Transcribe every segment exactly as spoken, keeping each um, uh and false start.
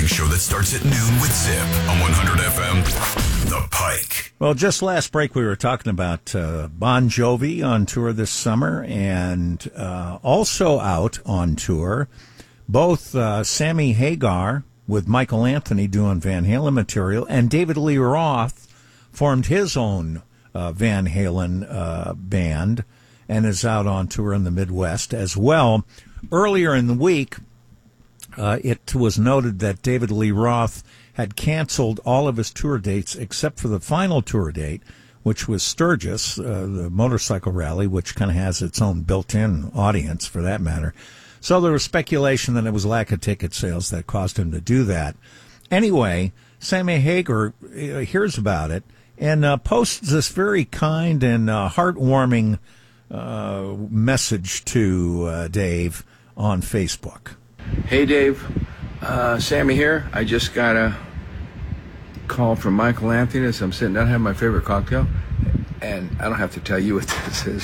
show that starts at noon with Zip on one hundred F M, The Pike. Well, just last break we were talking about uh, Bon Jovi on tour this summer, and uh, also out on tour, both uh, Sammy Hagar with Michael Anthony doing Van Halen material, and David Lee Roth formed his own uh, Van Halen uh, band and is out on tour in the Midwest as well. Earlier in the week, uh, it was noted that David Lee Roth had canceled all of his tour dates except for the final tour date, which was Sturgis, uh, the motorcycle rally, which kind of has its own built-in audience for that matter. So there was speculation that it was lack of ticket sales that caused him to do that. Anyway, Sammy Hagar uh, hears about it and uh, posts this very kind and uh, heartwarming uh, message to uh, Dave on Facebook. Hey, Dave. Uh, Sammy here. I just got a call from Michael Anthony as I'm sitting down having my favorite cocktail. And I don't have to tell you what this is.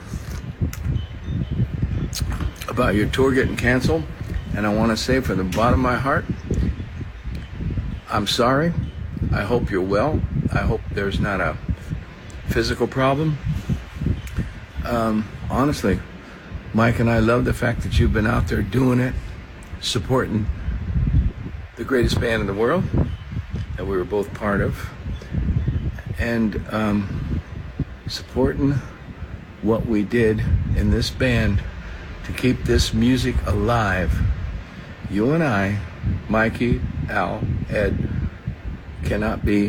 About your tour getting canceled, and I want to say from the bottom of my heart, I'm sorry. I hope you're well. I hope there's not a physical problem. Um, honestly, Mike and I love the fact that you've been out there doing it, supporting the greatest band in the world that we were both part of, and um, supporting what we did in this band to keep this music alive. You and I, Mikey, Al, Ed, cannot be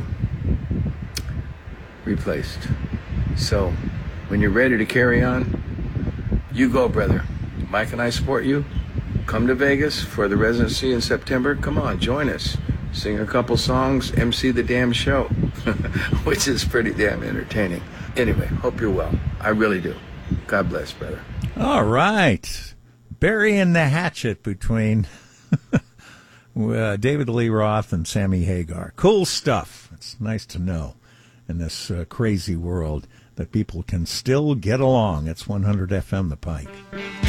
replaced. So, when you're ready to carry on, you go, brother. Mike and I support you. Come to Vegas for the residency in September. Come on, join us. Sing a couple songs, M C the damn show, which is pretty damn entertaining. Anyway, hope you're well. I really do. God bless, brother. All right. Burying the hatchet between uh, David Lee Roth and Sammy Hagar. Cool stuff. It's nice to know in this uh, crazy world that people can still get along. It's one hundred F M The Pike.